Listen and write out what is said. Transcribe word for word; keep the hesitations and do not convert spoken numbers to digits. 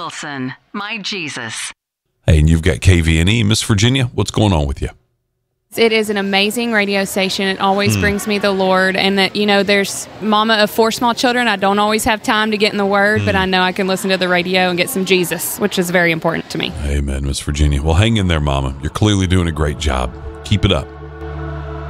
Wilson, my Jesus. Hey, and you've got K V N E, Miss Virginia. What's going on with you? It is an amazing radio station. It always mm. brings me the Lord. And that, you know, there's mama of four small children. I don't always have time to get in the Word, mm. but I know I can listen to the radio and get some Jesus, which is very important to me. Amen, Miss Virginia. Well, hang in there, Mama. You're clearly doing a great job. Keep it up.